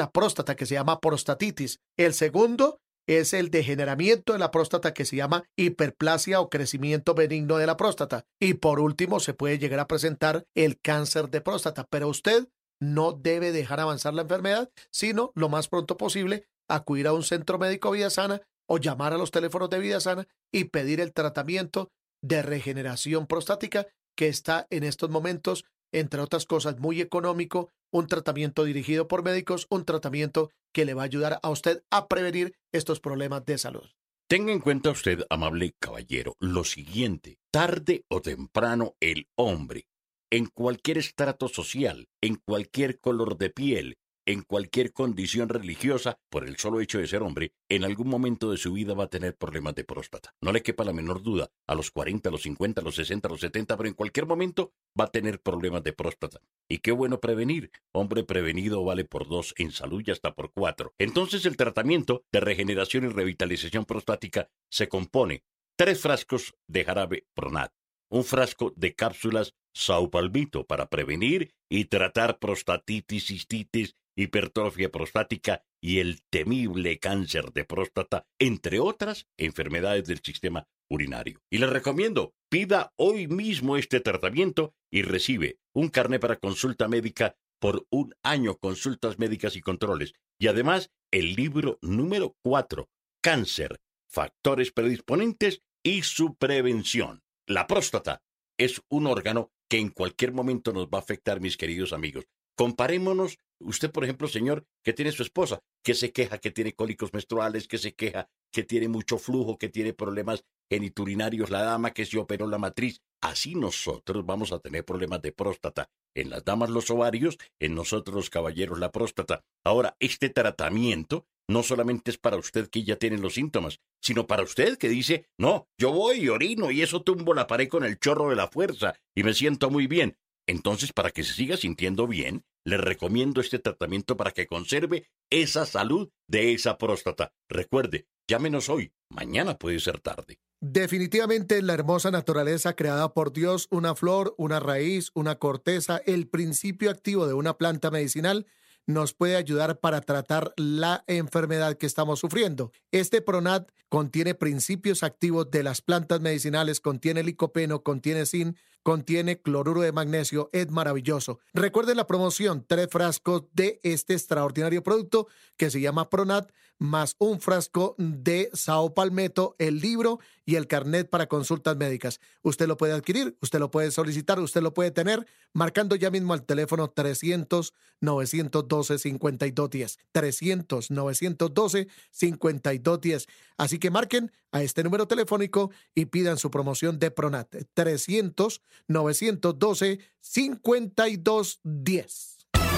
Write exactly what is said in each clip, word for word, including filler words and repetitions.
la próstata, que se llama prostatitis. El segundo es el degeneramiento de la próstata, que se llama hiperplasia o crecimiento benigno de la próstata. Y por último, se puede llegar a presentar el cáncer de próstata. Pero usted no debe dejar avanzar la enfermedad, sino lo más pronto posible acudir a un centro médico Vida Sana o llamar a los teléfonos de Vida Sana y pedir el tratamiento de regeneración prostática, que está en estos momentos, entre otras cosas, muy económico, un tratamiento dirigido por médicos, un tratamiento que le va a ayudar a usted a prevenir estos problemas de salud. Tenga en cuenta usted, amable caballero, lo siguiente: tarde o temprano el hombre, en cualquier estrato social, en cualquier color de piel, en cualquier condición religiosa, por el solo hecho de ser hombre, en algún momento de su vida va a tener problemas de próstata. No le quepa la menor duda, a los cuarenta, a los cincuenta, a los sesenta, a los setenta, pero en cualquier momento va a tener problemas de próstata. Y qué bueno prevenir. Hombre prevenido vale por dos, en salud y hasta por cuatro. Entonces el tratamiento de regeneración y revitalización prostática se compone tres frascos de jarabe Pronat, un frasco de cápsulas Saupalmito para prevenir y tratar prostatitis, cistitis, hipertrofia prostática y el temible cáncer de próstata, entre otras enfermedades del sistema urinario. Y le recomiendo, pida hoy mismo este tratamiento y recibe un carnet para consulta médica por un año, consultas médicas y controles. Y además, el libro número cuatro, Cáncer, factores predisponentes y su prevención. La próstata es un órgano que en cualquier momento nos va a afectar, mis queridos amigos. Comparémonos, usted, por ejemplo, señor, que tiene su esposa, que se queja que tiene cólicos menstruales, que se queja que tiene mucho flujo, que tiene problemas geniturinarios, la dama que se operó la matriz. Así nosotros vamos a tener problemas de próstata. En las damas los ovarios, en nosotros los caballeros la próstata. Ahora, este tratamiento no solamente es para usted que ya tiene los síntomas, sino para usted que dice, no, yo voy y orino y eso tumbo la pared con el chorro de la fuerza y me siento muy bien. Entonces, para que se siga sintiendo bien, le recomiendo este tratamiento para que conserve esa salud de esa próstata. Recuerde, llámenos hoy, mañana puede ser tarde. Definitivamente la hermosa naturaleza creada por Dios, una flor, una raíz, una corteza, el principio activo de una planta medicinal, nos puede ayudar para tratar la enfermedad que estamos sufriendo. Este Pronat contiene principios activos de las plantas medicinales, contiene licopeno, contiene zinc, contiene cloruro de magnesio, es maravilloso. Recuerden la promoción, tres frascos de este extraordinario producto que se llama Pronat, más un frasco de Saupalmeto, el libro y el carnet para consultas médicas. Usted lo puede adquirir, usted lo puede solicitar, usted lo puede tener, marcando ya mismo al teléfono trescientos, novecientos doce, cincuenta y dos diez. trescientos, novecientos doce, cincuenta y dos diez. Así que marquen a este número telefónico y pidan su promoción de Pronat. trescientos, novecientos doce, cincuenta y dos diez.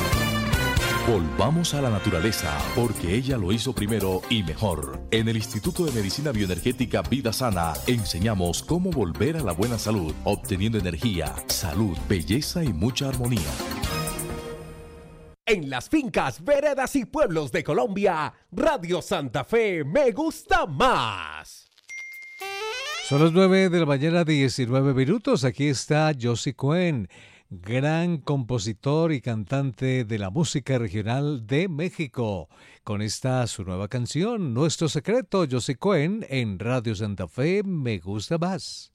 Volvamos a la naturaleza, porque ella lo hizo primero y mejor. En el Instituto de Medicina Bioenergética Vida Sana enseñamos cómo volver a la buena salud, obteniendo energía, salud, belleza y mucha armonía. En las fincas, veredas y pueblos de Colombia, Radio Santa Fe me gusta más. Son las nueve de la mañana, diecinueve minutos. Aquí está Josie Cohen, gran compositor y cantante de la música regional de México. Con esta su nueva canción, Nuestro Secreto. Josie Cohen en Radio Santa Fe me gusta más.